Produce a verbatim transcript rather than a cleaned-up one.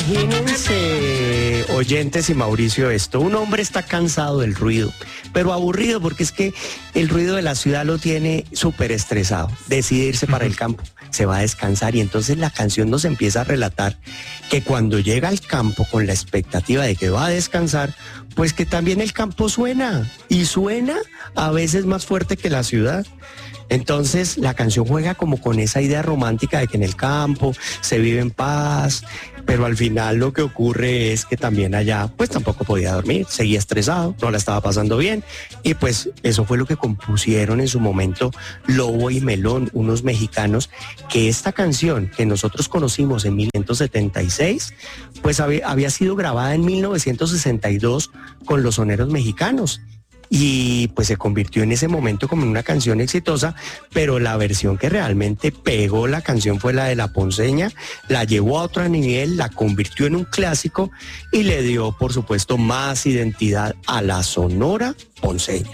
Imagínense, oyentes y Mauricio, esto. Un hombre está cansado del ruido, pero aburrido porque es que el ruido de la ciudad lo tiene súper estresado. Decide irse para el campo, se va a descansar y entonces la canción nos empieza a relatar que cuando llega al campo con la expectativa de que va a descansar, pues que también el campo suena y suena a veces más fuerte que la ciudad. Entonces la canción juega como con esa idea romántica de que en el campo se vive en paz, pero al final lo que ocurre es que también allá pues tampoco podía dormir, seguía estresado, no la estaba pasando bien y pues eso fue lo que compusieron en su momento Lobo y Melón, unos mexicanos, que esta canción que nosotros conocimos en mil novecientos setenta y seis pues había, había sido grabada en mil novecientos sesenta y dos con los soneros mexicanos. Y pues se convirtió en ese momento como en una canción exitosa, pero la versión que realmente pegó la canción fue la de La Ponceña, la llevó a otro nivel, la convirtió en un clásico y le dio, por supuesto, más identidad a la Sonora Ponceña.